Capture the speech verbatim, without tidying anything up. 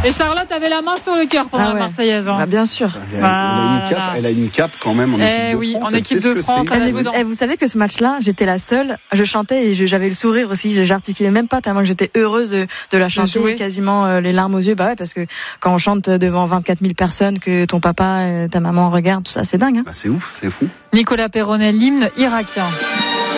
Et Charlotte avait la main sur le cœur pour ah la ouais. Marseillaise. Hein. Bah, bien sûr. Elle a, elle, a une cape, elle a une cape quand même en eh équipe de oui, France. en équipe de France. Eh, vous, eh, vous savez que ce match-là, j'étais la seule. Je chantais et je, j'avais le sourire aussi. J'articulais même pas tellement que j'étais heureuse de, de la chanter, quasiment euh, les larmes aux yeux. Bah ouais, parce que quand on chante devant vingt-quatre mille personnes, que ton papa, et ta maman regardent, tout ça, c'est dingue. Hein. Bah, c'est ouf, c'est fou. Nicolas Perronnet, l'hymne irakien.